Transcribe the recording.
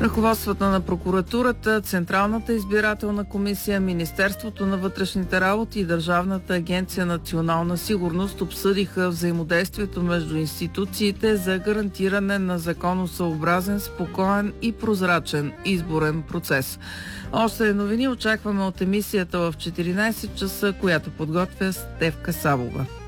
Ръководствата на прокуратурата, Централната избирателна комисия, Министерството на вътрешните работи и Държавната агенция национална сигурност обсъдиха взаимодействието между институциите за гарантиране на законосъобразен, спокоен и прозрачен изборен процес. Още новини очакваме от емисията в 14 часа, която подготвя Стефка Савова.